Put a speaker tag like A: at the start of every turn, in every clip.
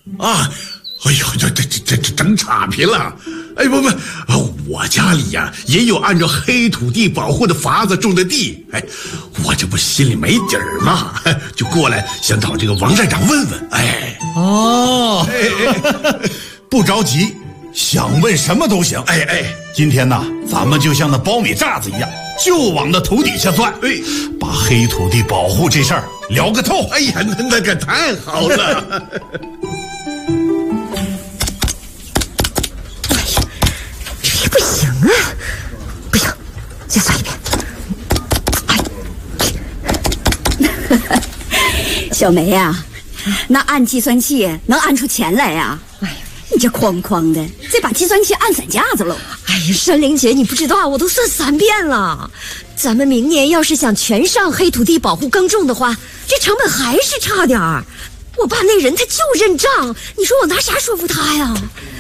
A: 啊，哎呦，这整岔劈了！哎不，我家里呀也有按照黑土地保护的法子种的地，哎，我这不心里没底儿嘛，就过来想找这个王站长问问，哎。
B: 哦，不着急，想问什么都行。今天呢，咱们就像那苞米渣子一样，就往那土底下钻，把黑土地保护这事儿聊个透。
A: 哎呀，那可太好了！
C: 这不行啊，不行，再算一遍。
D: 小梅呀，那按计算器能按出钱来呀？哎呀，你这哐哐的，这把计算器按散架子喽！
C: 哎呀，山玲姐，你不知道，我都算3遍了。咱们明年要是想全上黑土地保护耕种的话，这成本还是差点儿。我爸那人他就认账，你说我拿啥说服他呀？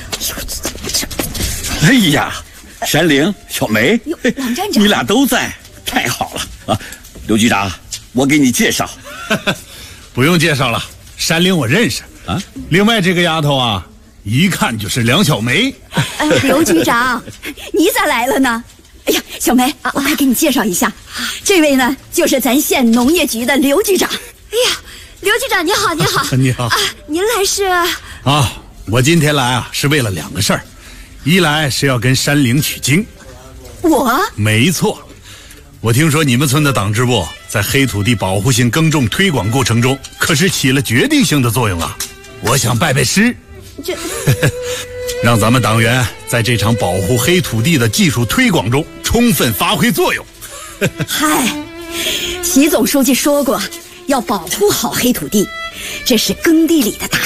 E: 哎呀，山玲、小梅，
D: 王站长，
E: 你俩都在，太好了啊！刘局长，我给你介绍。
B: 不用介绍了，山玲我认识啊。另外这个丫头啊，一看就是梁小梅。
D: 刘局长，你咋来了呢？哎呀，小梅，我快给你介绍一下，这位呢就是咱县农业局的刘局长。
C: 哎呀，刘局长你好，你好，
B: 你好
C: 啊，您来是？
B: 啊，我今天来啊是为了2个事儿，一来是要跟山玲取经。
D: 我？
B: 没错，我听说你们村的党支部在黑土地保护性耕种推广过程中可是起了决定性的作用啊！我想拜师，让咱们党员在这场保护黑土地的技术推广中充分发挥作用。
D: 嗨，习总书记说过，要保护好黑土地，这是耕地里的大